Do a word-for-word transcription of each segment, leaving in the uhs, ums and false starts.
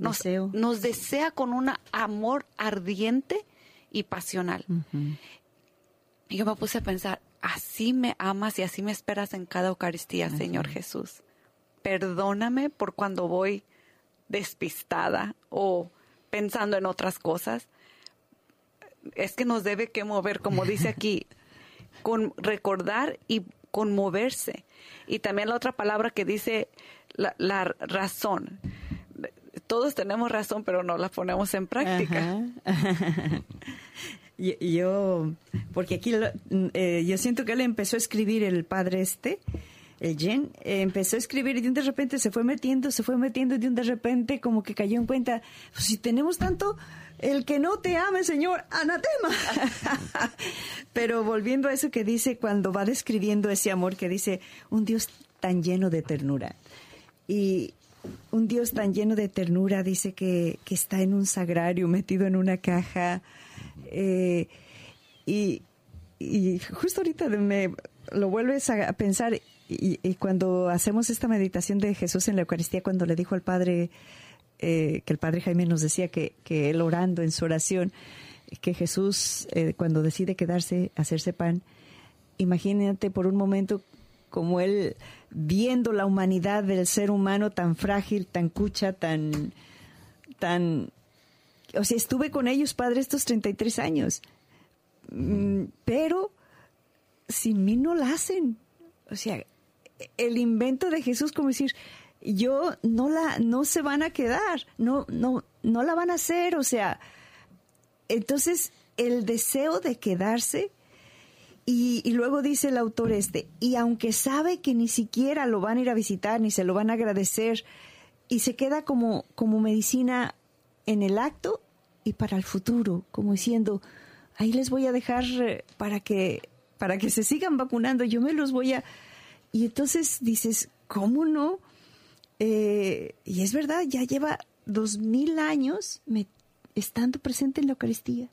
nos, deseo. nos desea con un amor ardiente y pasional. Uh-huh. Y yo me puse a pensar, así me amas y así me esperas en cada Eucaristía, uh-huh. Señor Jesús. Perdóname por cuando voy despistada o pensando en otras cosas. Es que nos debe que mover, como dice aquí, con recordar y conmoverse. Y también la otra palabra que dice la, la razón. Todos tenemos razón, pero no la ponemos en práctica. yo, yo, porque aquí eh, yo siento que él empezó a escribir, el padre este, el Jen, eh, empezó a escribir y de un de repente se fue metiendo, se fue metiendo y de un de repente como que cayó en cuenta, pues si tenemos tanto, el que no te ame, Señor, anatema. Pero volviendo a eso que dice cuando va describiendo ese amor, que dice, un Dios tan lleno de ternura. Y un Dios tan lleno de ternura dice que, que está en un sagrario, metido en una caja. Eh, y, y justo ahorita me lo vuelves a pensar. Y, y cuando hacemos esta meditación de Jesús en la Eucaristía, cuando le dijo al Padre, eh, que el Padre Jaime nos decía que, que él orando en su oración, que Jesús, eh, cuando decide quedarse, hacerse pan, imagínate por un momento como él viendo la humanidad del ser humano tan frágil, tan cucha, tan, tan, o sea, estuve con ellos, Padre, estos treinta y tres años, mm, pero sin mí no la hacen. O sea, el invento de Jesús, como decir, yo no la, no se van a quedar, no, no, no la van a hacer, o sea, entonces el deseo de quedarse, y, y luego dice el autor este, y aunque sabe que ni siquiera lo van a ir a visitar, ni se lo van a agradecer, y se queda como, como medicina en el acto y para el futuro, como diciendo, ahí les voy a dejar para que, para que se sigan vacunando, yo me los voy a... Y entonces dices, ¿cómo no? Eh, y es verdad, ya lleva dos mil años me, estando presente en la Eucaristía.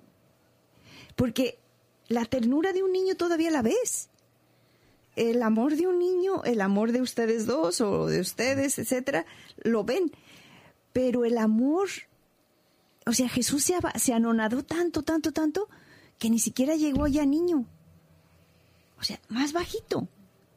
Porque la ternura de un niño todavía la ves. El amor de un niño, el amor de ustedes dos o de ustedes, etcétera, lo ven. Pero el amor, o sea, Jesús se, se anonadó tanto, tanto, tanto, que ni siquiera llegó ya niño. O sea, más bajito.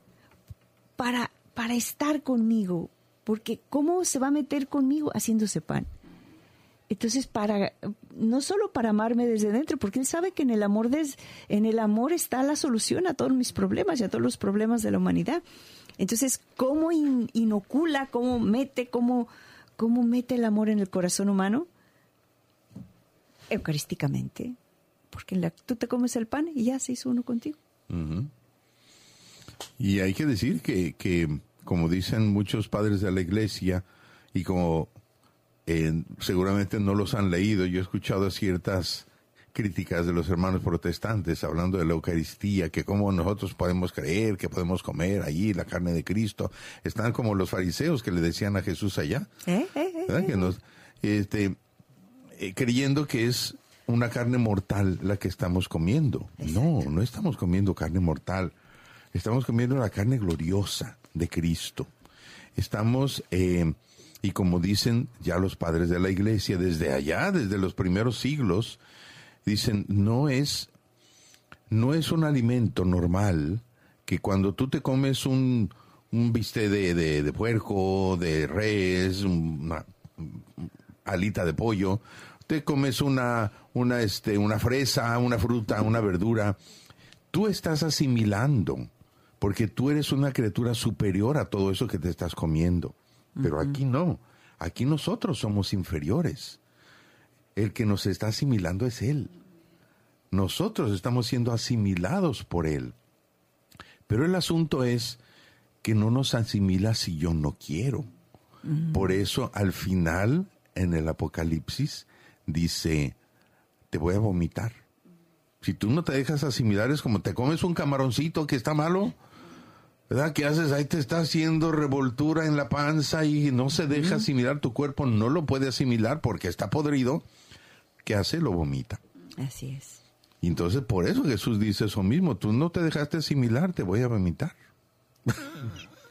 Para, para estar conmigo, porque ¿cómo se va a meter conmigo haciéndose pan? Entonces, para, no solo para amarme desde dentro, porque él sabe que en el amor des, en el amor está la solución a todos mis problemas y a todos los problemas de la humanidad. Entonces, ¿cómo in, inocula, cómo mete, cómo, cómo mete el amor en el corazón humano? Eucarísticamente, porque en la, tú te comes el pan y ya se hizo uno contigo. Uh-huh. Y hay que decir que, que, como dicen muchos padres de la Iglesia, y como eh, seguramente no los han leído, yo he escuchado ciertas críticas de los hermanos protestantes hablando de la Eucaristía, que cómo nosotros podemos creer, que podemos comer allí la carne de Cristo. Están como los fariseos que le decían a Jesús allá, ¿Eh? ¿Eh? ¿verdad? ¿Eh? Que nos, este, eh, creyendo que es una carne mortal la que estamos comiendo. Exacto. No, no estamos comiendo carne mortal. Estamos comiendo la carne gloriosa de Cristo. Estamos, eh, y como dicen ya los padres de la Iglesia, desde allá, desde los primeros siglos, dicen, no es, no es un alimento normal que cuando tú te comes un, un bistec de, de, de puerco, de res, una alita de pollo, te comes una, una, este, una fresa, una fruta, una verdura, tú estás asimilando, porque tú eres una criatura superior a todo eso que te estás comiendo. Pero uh-huh. Aquí no. Aquí nosotros somos inferiores. El que nos está asimilando es Él. Nosotros estamos siendo asimilados por Él. Pero el asunto es que no nos asimila si yo no quiero. Uh-huh. Por eso, al final, en el Apocalipsis, dice, te voy a vomitar. Si tú no te dejas asimilar, es como te comes un camaroncito que está malo, ¿verdad? ¿Qué haces? Ahí te está haciendo revoltura en la panza y no se deja asimilar, tu cuerpo no lo puede asimilar porque está podrido. ¿Qué hace? Lo vomita. Así es. Y entonces por eso Jesús dice eso mismo, tú no te dejaste asimilar, te voy a vomitar.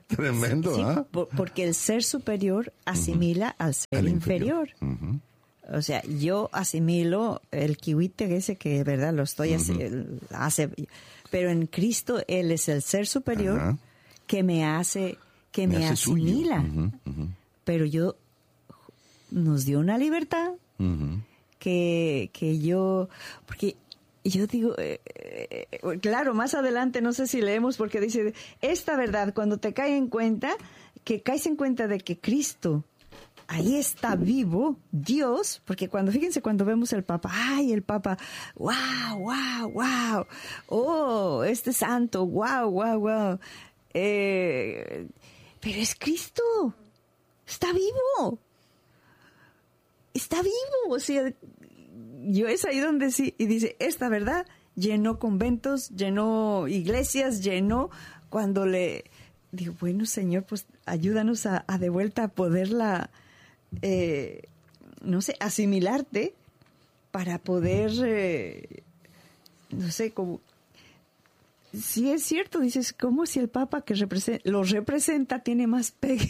Tremendo, Sí, ¿ah? por- porque el ser superior asimila uh-huh. al ser Al inferior. inferior. Uh-huh. O sea, yo asimilo el kiwite ese que, ¿verdad? Lo estoy Uh-huh. hace, hace, pero en Cristo Él es el ser superior uh-huh. que me hace, que me, me hace asimila. Uh-huh. Uh-huh. Pero yo, nos dio una libertad uh-huh. que, que yo, porque yo digo, eh, eh, claro, más adelante, no sé si leemos, porque dice, esta verdad, cuando te cae en cuenta, que caes en cuenta de que Cristo ahí está vivo, Dios, porque cuando, fíjense, cuando vemos el Papa, ay, el Papa, wow, wow, wow, oh, este santo, wow, wow, wow, eh, pero es Cristo, está vivo, está vivo, o sea, yo es ahí donde sí, y dice, esta verdad llenó conventos, llenó iglesias, llenó, cuando le, digo, bueno, Señor, pues ayúdanos a, a de vuelta a poderla, Eh, no sé, asimilarte para poder, eh, no sé, como, sí es cierto, dices, como si el Papa que representa, lo representa tiene más pegue.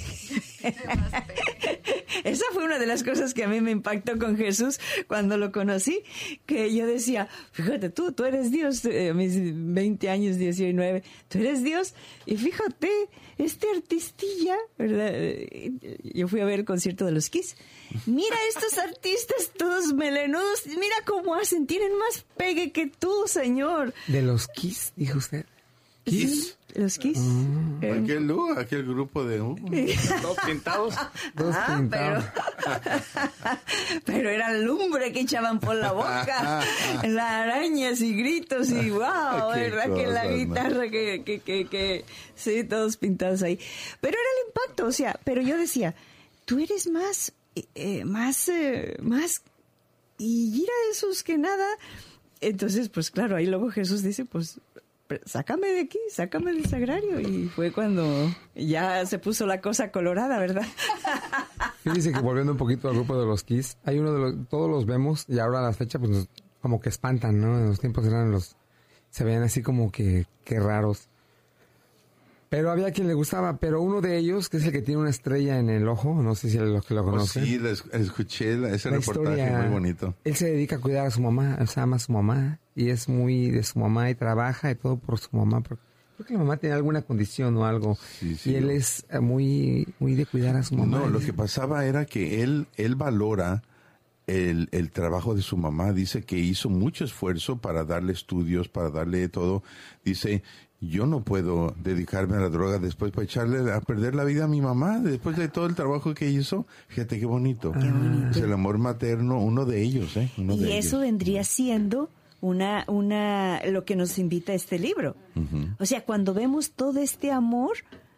Esa fue una de las cosas que a mí me impactó con Jesús cuando lo conocí, que yo decía, fíjate tú, tú eres Dios, eh, a mis veinte años, diecinueve, tú eres Dios, y fíjate, este artistilla, ¿verdad? Yo fui a ver el concierto de los Kiss. Mira estos artistas todos melenudos, mira cómo hacen, tienen más pegue que tú, Señor. ¿De los Kiss, dijo usted? ¿Kiss? Sí, los Kiss. Mm. Eh. Aquel, uh, aquel grupo de... Uh, dos pintados. Dos ah, pintados. Pero, pero era lumbre que echaban por la boca. Las arañas y gritos y wow, ¿verdad? Que la guitarra, ¿no? que, que, que, que... Sí, todos pintados ahí. Pero era el impacto, o sea, pero yo decía, tú eres más, eh, más, eh, más... Y ir a esos que nada... Entonces, pues claro, ahí luego Jesús dice, pues... sácame de aquí, sácame del sagrario. Y fue cuando ya se puso la cosa colorada, ¿verdad? Fíjense que volviendo un poquito al grupo de los Kiss, hay uno de los, todos los vemos y ahora a la fecha pues nos, como que espantan, ¿no? En los tiempos eran los, se veían así como que, que raros. Pero había quien le gustaba, pero uno de ellos, que es el que tiene una estrella en el ojo, no sé si los que lo conocen. Oh, sí, la escuché la, ese la reportaje, historia, muy bonito. Él se dedica a cuidar a su mamá, o sea, ama a su mamá, y es muy de su mamá y trabaja y todo por su mamá. Creo que la mamá tiene alguna condición o algo, sí, sí, y él no. es muy, muy de cuidar a su mamá. No, lo que pasaba era que él, él valora el, el trabajo de su mamá, dice que hizo mucho esfuerzo para darle estudios, para darle todo, dice... Yo no puedo dedicarme a la droga después para echarle a perder la vida a mi mamá después de todo el trabajo que hizo. Fíjate qué bonito. Qué bonito. Es el amor materno, uno de ellos, ¿eh? Uno y de eso ellos. vendría siendo una, una, lo que nos invita a este libro. Uh-huh. O sea, cuando vemos todo este amor,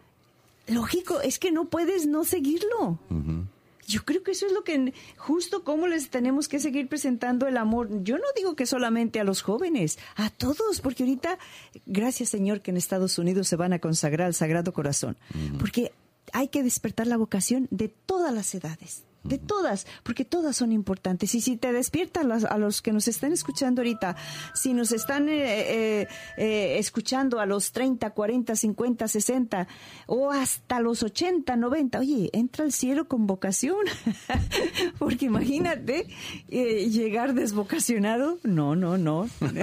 lógico, es que no puedes no seguirlo. Uh-huh. Yo creo que eso es lo que, justo como les tenemos que seguir presentando el amor. Yo no digo que solamente a los jóvenes, a todos, porque ahorita, gracias Señor que en Estados Unidos se van a consagrar al Sagrado Corazón, uh-huh. porque hay que despertar la vocación de todas las edades. De todas, porque todas son importantes. Y si te despiertas a los que nos están escuchando ahorita, si nos están eh, eh, eh, escuchando a los treinta, cuarenta, cincuenta, sesenta o hasta los ochenta, noventa, oye, entra al cielo con vocación. Porque imagínate eh, llegar desvocacionado. No, no, no.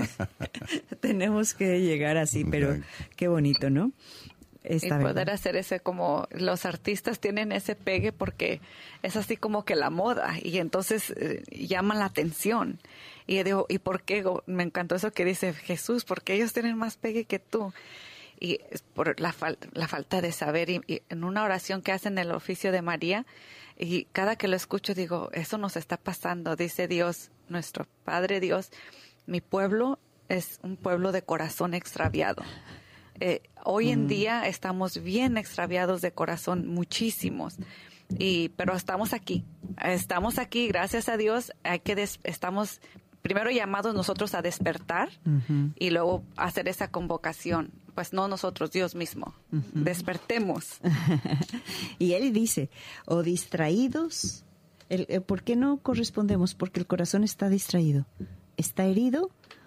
Tenemos que llegar así, pero qué bonito, ¿no? Esta y poder verdad. hacer ese, como los artistas tienen ese pegue porque es así como que la moda y entonces eh, llaman la atención. Y yo digo, ¿y por qué? Me encantó eso que dice Jesús, porque ellos tienen más pegue que tú. Y es por la, fal la falta de saber. Y, y en una oración que hacen en el oficio de María, y cada que lo escucho digo, eso nos está pasando. Dice Dios, nuestro Padre Dios, mi pueblo es un pueblo de corazón extraviado. Eh, hoy en mm. día estamos bien extraviados de corazón, muchísimos, y pero estamos aquí, estamos aquí, gracias a Dios. Hay que des estamos primero llamados nosotros a despertar uh-huh. y luego hacer esa convocación. Pues no nosotros, Dios mismo. Uh-huh. Despertemos. Y él dice, o distraídos, el, el, ¿por qué no correspondemos? Porque el corazón está distraído, está herido.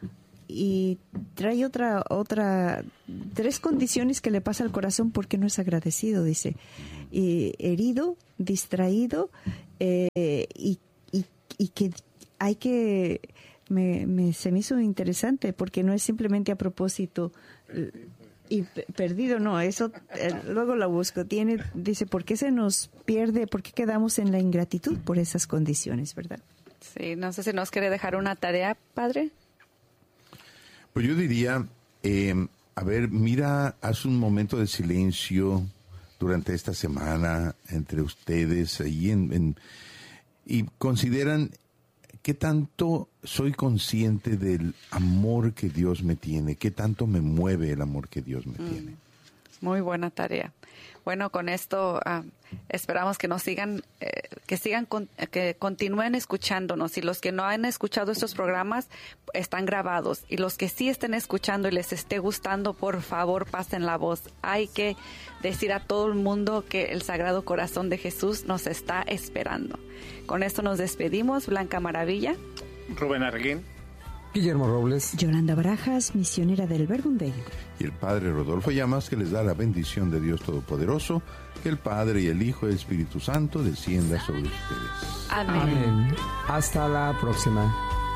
y trae otra, otra, tres condiciones que le pasa al corazón porque no es agradecido, dice. Y herido, distraído, eh, y, y, y que hay que, me, me, se me hizo interesante porque no es simplemente a propósito y perdido, no, eso eh, luego la busco, tiene, dice, ¿por qué se nos pierde, por qué quedamos en la ingratitud por esas condiciones, verdad? Sí, no sé si nos quiere dejar una tarea, padre. Pues yo diría, eh, a ver, mira, haz un momento de silencio durante esta semana entre ustedes ahí en, en, y consideran qué tanto soy consciente del amor que Dios me tiene, qué tanto me mueve el amor que Dios me mm, tiene. Muy buena tarea. Bueno, con esto uh, esperamos que nos sigan, eh, que sigan, con, que continúen escuchándonos. Y los que no han escuchado estos programas están grabados. Y los que sí estén escuchando y les esté gustando, por favor, pasen la voz. Hay que decir a todo el mundo que el Sagrado Corazón de Jesús nos está esperando. Con esto nos despedimos. Blanca Maravilla. Rubén Arguín. Guillermo Robles. Yolanda Barajas, misionera del Verbundel. Y el Padre Rodolfo Llamas, que les da la bendición de Dios Todopoderoso, que el Padre y el Hijo y el Espíritu Santo descienda sobre ustedes. Amén. Amén. Hasta la próxima.